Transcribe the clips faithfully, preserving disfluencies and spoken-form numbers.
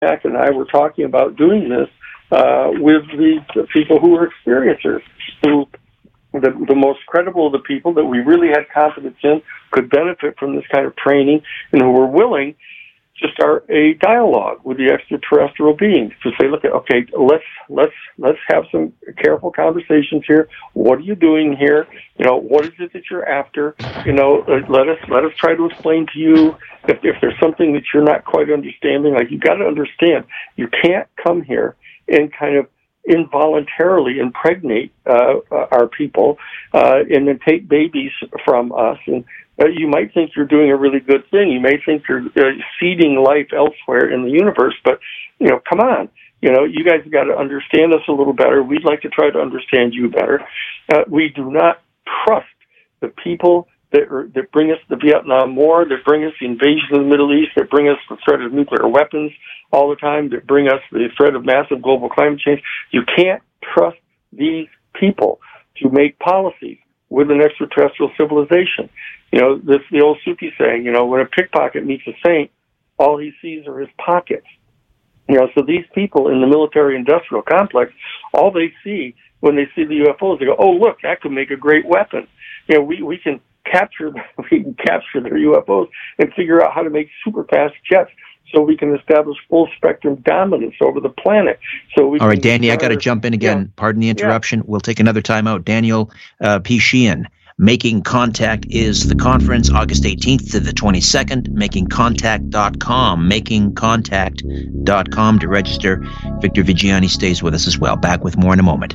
Jack and I were talking about doing this uh, with the, the people who were experiencers, who the, the most credible of the people that we really had confidence in could benefit from this kind of training, and who were willing to start a dialogue with the extraterrestrial beings to say, look, okay, let's let's let's have some careful conversations here. What are you doing here? You know, what is it that you're after? You know, uh, let us let us try to explain to you if, if there's something that you're not quite understanding. Like, you got to understand, you can't come here and kind of involuntarily impregnate uh, our people uh, and then take babies from us. And Uh, you might think you're doing a really good thing. You may think you're uh, seeding life elsewhere in the universe, but, you know, come on. You know, you guys have got to understand us a little better. We'd like to try to understand you better. Uh, we do not trust the people that, are, that bring us the Vietnam War, that bring us the invasion of the Middle East, that bring us the threat of nuclear weapons all the time, that bring us the threat of massive global climate change. You can't trust these people to make policies with an extraterrestrial civilization. You know, this the old Sufi saying, you know, when a pickpocket meets a saint, all he sees are his pockets. You know, so these people in the military-industrial complex, all they see when they see the U F Os, they go, oh, look, that could make a great weapon. You know, we, we can capture we can capture their U F Os and figure out how to make super-fast jets so we can establish full-spectrum dominance over the planet. So we All right, can Danny, I got to jump in again. Yeah. Pardon the interruption. Yeah. We'll take another time out. Daniel uh, P. Sheehan. Making Contact is the conference, August eighteenth to the twenty-second, making contact dot com, making contact dot com to register. Victor Viggiani stays with us as well. Back with more in a moment.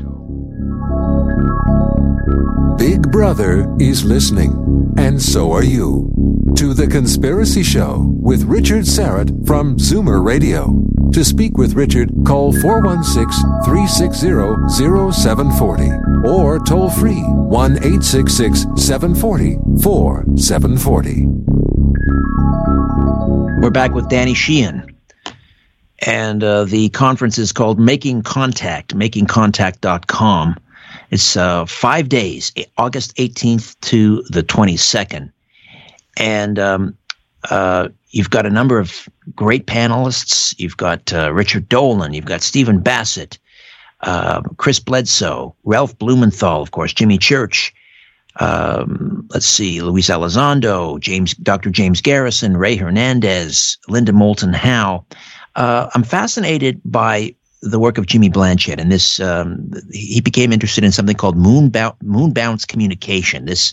Big Brother is listening, and so are you, to The Conspiracy Show with Richard Syrett from Zoomer Radio. To speak with Richard, call four one six, three six zero, zero seven four zero or toll free one eight six six, seven four zero, four seven four zero. We're back with Danny Sheehan, and uh, the conference is called Making Contact, making contact dot com. It's uh, five days, August eighteenth to the twenty-second. And um, uh, you've got a number of great panelists. You've got uh, Richard Dolan. You've got Stephen Bassett, uh, Chris Bledsoe, Ralph Blumenthal, of course, Jimmy Church. Um, let's see, Luis Elizondo, James, Doctor James Garrison, Ray Hernandez, Linda Moulton Howe. Uh, I'm fascinated by the work of Jimmy Blanchett, and this um, he became interested in something called moon, bou- moon bounce communication. This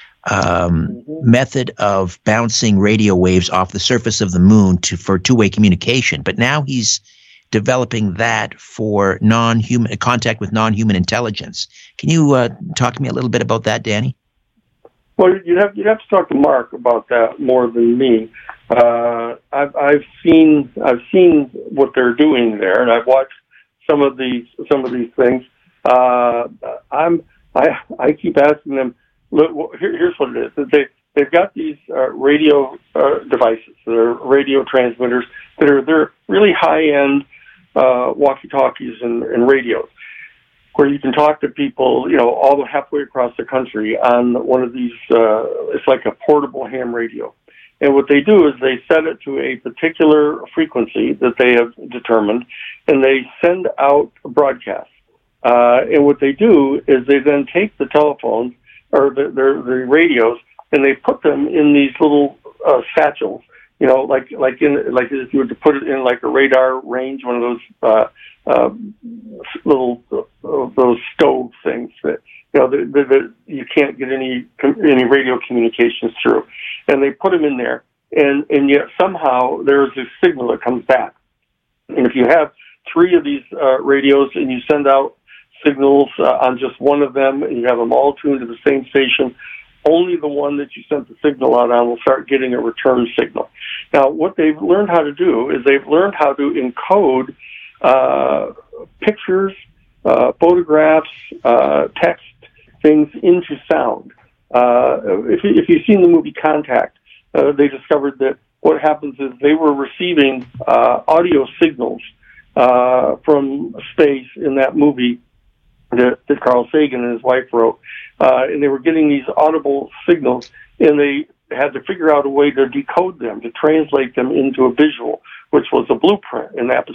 um, mm-hmm. method of bouncing radio waves off the surface of the moon to for two-way communication. But now he's developing that for non-human contact with non-human intelligence. Can you uh, talk to me a little bit about that, Danny? Well, you'd have you'd have to talk to Mark about that more than me. Uh, I've I've seen I've seen what they're doing there, and I've watched some of these some of these things. Uh, I'm I I keep asking them. Look, here, here's what it is. They they've got these uh, radio uh, devices. They're radio transmitters that are they're really high end uh, walkie talkies and, and radios, where you can talk to people, you know, all the halfway across the country on one of these. Uh, it's like a portable ham radio. And what they do is they set it to a particular frequency that they have determined, and they send out a broadcast. Uh, and what they do is they then take the telephones or the, the, the radios, and they put them in these little uh, satchels. You know, like like in like if you were to put it in like a radar range, one of those uh, uh, little uh, those stove things that. You know, the, the, the, you can't get any any radio communications through, and they put them in there, and, and yet somehow there's a signal that comes back. And if you have three of these uh, radios and you send out signals uh, on just one of them, and you have them all tuned to the same station, only the one that you sent the signal out on will start getting a return signal. Now, what they've learned how to do is they've learned how to encode uh, pictures, uh, photographs, uh, text, things into sound. Uh, if, you, if you've seen the movie Contact, uh, they discovered that what happens is they were receiving uh, audio signals uh, from space in that movie that, that Carl Sagan and his wife wrote, uh, and they were getting these audible signals, and they had to figure out a way to decode them, to translate them into a visual, which was a blueprint, and that